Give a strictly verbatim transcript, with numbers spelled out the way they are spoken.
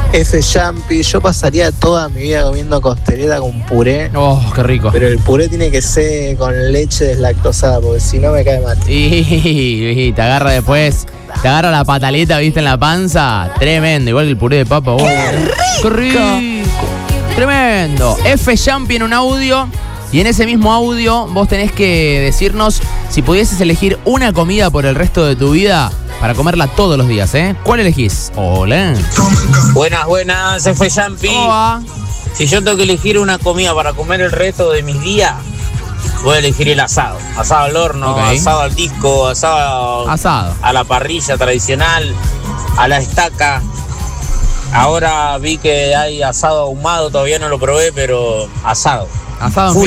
F. Champi, yo pasaría toda mi vida comiendo costeleta con puré. Oh, qué rico. Pero el puré tiene que ser con leche deslactosada, porque si no me cae mal. Y, y te agarra después, te agarra la pataleta, viste, en la panza. Tremendo, igual que el puré de papa. Oh, ¡qué rico! ¡Qué rico! Tremendo. F. Champi en un audio. Y en ese mismo audio vos tenés que decirnos si pudieses elegir una comida por el resto de tu vida para comerla todos los días, ¿eh? ¿Cuál elegís? Hola. Buenas, buenas, se fue Champi. ¿Cómo va? Si yo tengo que elegir una comida para comer el resto de mis días, voy a elegir el asado. Asado al horno, Okay. asado al disco, asado, Asado. a la parrilla tradicional, a la estaca. Ahora vi que hay asado ahumado, todavía no lo probé, pero asado. Asado en Full